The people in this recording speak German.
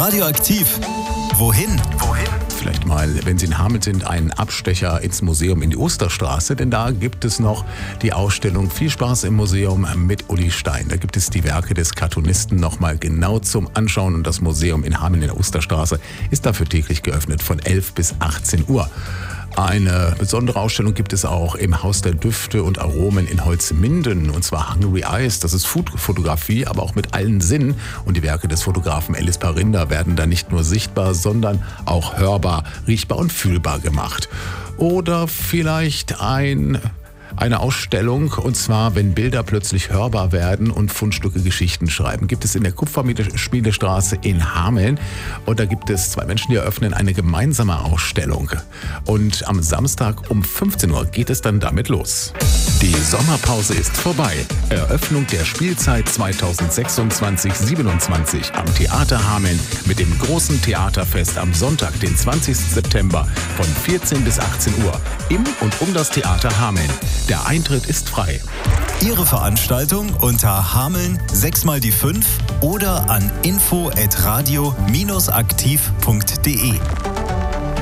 Radioaktiv. Wohin? Vielleicht mal, wenn Sie in Hameln sind, einen Abstecher ins Museum in die Osterstraße, denn da gibt es noch die Ausstellung Viel Spaß im Museum mit Uli Stein. Da gibt es die Werke des Cartoonisten nochmal genau zum Anschauen und das Museum in Hameln in der Osterstraße ist dafür täglich geöffnet von 11 bis 18 Uhr. Eine besondere Ausstellung gibt es auch im Haus der Düfte und Aromen in Holzminden, und zwar Hungry Eyes. Das ist Food-Fotografie, aber auch mit allen Sinnen. Und die Werke des Fotografen Ellis Parinder werden da nicht nur sichtbar, sondern auch hörbar, riechbar und fühlbar gemacht. Oder vielleicht eine Ausstellung, und zwar, wenn Bilder plötzlich hörbar werden und Fundstücke Geschichten schreiben, gibt es in der Kupferschmiedestraße in Hameln. Und da gibt es zwei Menschen, die eröffnen eine gemeinsame Ausstellung. Und am Samstag um 15 Uhr geht es dann damit los. Die Sommerpause ist vorbei. Eröffnung der Spielzeit 2026/27 am Theater Hameln mit dem großen Theaterfest am Sonntag, den 20. September von 14 bis 18 Uhr im und um das Theater Hameln. Der Eintritt ist frei. Ihre Veranstaltung unter Hameln 6x5 oder an info@radio-aktiv.de.